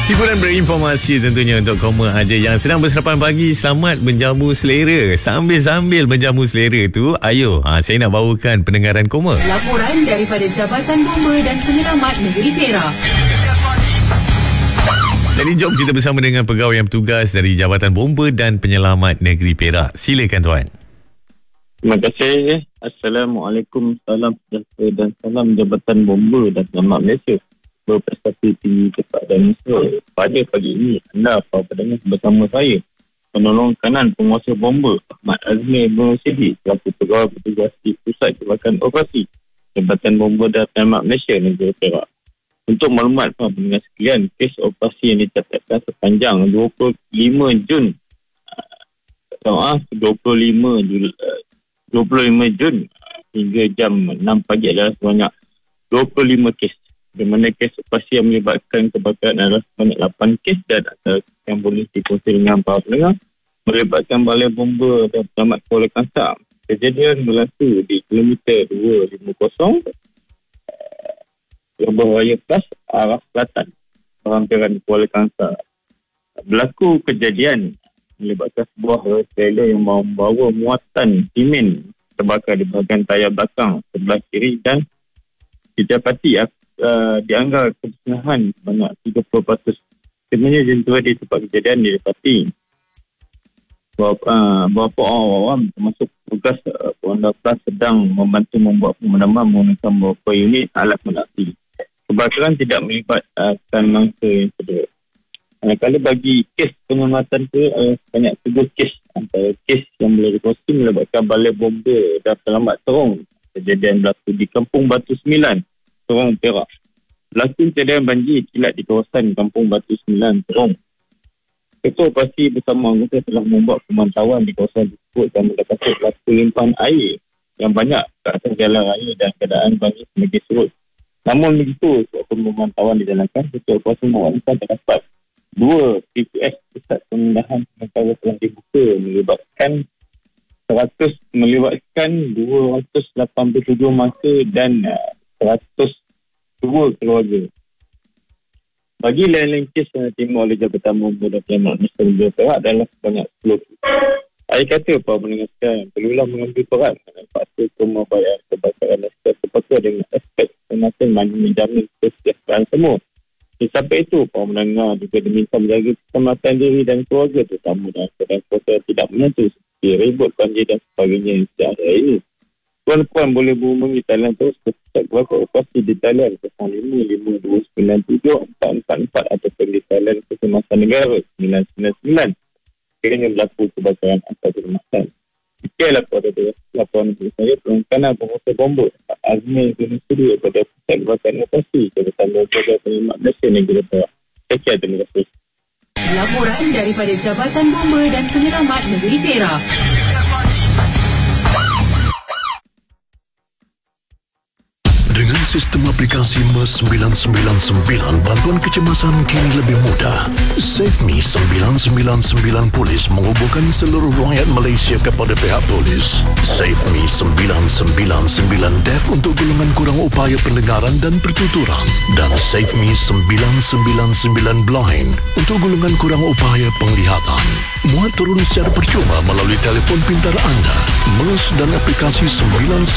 Hiburan berinformasi tentunya untuk kaum aja yang sedang bersarapan pagi. Selamat menjamu selera. Sambil-sambil menjamu selera tu, ayo, saya nak bawakan pendengaran koma. Laporan daripada Jabatan Bomba dan Penyelamat Negeri Perak. Jadi jom kita bersama dengan pegawai yang bertugas dari Jabatan Bomba dan Penyelamat Negeri Perak. Silakan tuan. Terima kasih. Assalamualaikum, salam sejahtera dan salam Jabatan Bomba dan Penyelamat Malaysia berprestasi tinggi kepada Malaysia. Pada pagi ini, anda para pendengar bersama saya, penolong kanan penguasa bomba Ahmad Azmi bin Sidi selaku pegawai bertugas di Pusat Kebakaran Operasi Jabatan Bomba dan Penyelamat Malaysia Negeri Perak. Untuk maklumat para pendengar sekalian, kes operasi yang dicatatkan sepanjang 25 Jun 25 Jun hingga jam 6 pagi adalah sebanyak 25 kes. Di mana kes operasi yang melibatkan kebakaran adalah sebanyak 8 kes dan yang boleh dikongsi dengan para pendengar melibatkan Balai Bomba dan Penyelamat Kuala Kangsar. Kejadian berlaku di kilometer 250 Lebuh Raya Plus arah selatan Perhampiran Kuala Kangsar. Berlaku kejadian melibatkan sebuah trailer yang membawa muatan simen terbakar di bahagian tayar belakang sebelah kiri dan didapati dianggar kemusnahan sebanyak 30%. Sebenarnya jentera di tempat kejadian didapati beberapa orang awam termasuk tugas Pondok Plus sedang membantu membuat pemadaman menggunakan beberapa unit alat penapi. Kebakaran tidak melibatkan mangsa yang kedua. Kalau bagi kes penyelamatan tu sebanyak 3 kes. Antara kes yang boleh dikongsi melibatkan Balai Bomba dan Penyelamat Terong. Kejadian berlaku di Kampung Batu 9, Terong, Perak. Berlaku kejadian banjir kilat di kawasan Kampung Batu 9, Terong. Ketua operasi bersama anggota telah membuat pemantauan di kawasan tersebut dan mendapati berlaku limpahan air yang banyak ke atas jalan raya dan keadaan banjir semakin surut. Namun begitu, pemantauan dijalankan, ketua operasi mengatakan terdapat 2 PPS pusat pemindahan sementara telah dibuka melibatkan 287 mangsa dan 102 keluarga. Bagi lain-lain kes yang diterima oleh Jabatan Bomba dan Penyelamat Malaysia Negeri Perak adalah sebanyak 10 kes. Saya kata para pendengar sekalian perlulah mengambil peran dalam faktor pembayar kebakaran secara terpaksa dengan aspek masing-masing menjamin kesejahteraan semua. Di samping itu, para pendengar juga diminta menjaga keselamatan diri dan keluarga terutama dalam keadaan kuasa tidak menentu seperti ribut, banjir dan sebagainya yang sedang ada ini. Tuan-puan boleh menghubungi talian terus ke Pusat Kebakaran Operasi di talian 05529444 ataupun di talian Keselamatan Negara 999 sekiranya berlaku kebakaran atau permasalahan. Sekianlah laporan dari saya, penekanan penguasa bomba Azmi bin Sudi daripada Pusat Kebakaran Operasi Jabatan Bomba dan Penyelamat Malaysia Negeri Perak. Sekian, terima kasih. Laporan daripada Jabatan Bomba dan Penyelamat Negeri Perak. Dengan sistem aplikasi MES 999, bantuan kecemasan kini lebih mudah. SafeMe 999 Polis menghubungkan seluruh rakyat Malaysia kepada pihak polis. SafeMe 999 Deaf untuk golongan kurang upaya pendengaran dan pertuturan. Dan SafeMe 999 Blind untuk golongan kurang upaya penglihatan. Muat turun secara percuma melalui telefon pintar anda. MES dan aplikasi 999